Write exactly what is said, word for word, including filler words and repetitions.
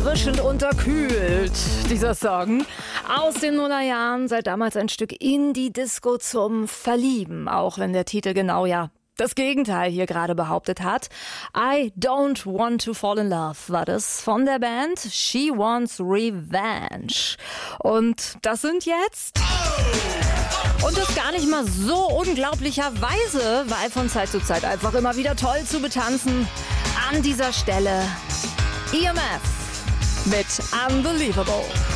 erfrischend unterkühlt, dieser Song. Aus den Nullerjahren, seit damals ein Stück Indie-Disco zum Verlieben, auch wenn der Titel genau ja das Gegenteil hier gerade behauptet hat. I Don't Want to Fall in Love war das von der Band She Wants Revenge. Und das sind jetzt... Und das gar nicht mal so unglaublicherweise, weil von Zeit zu Zeit einfach immer wieder toll zu betanzen. An dieser Stelle E M F mit Unbelievable.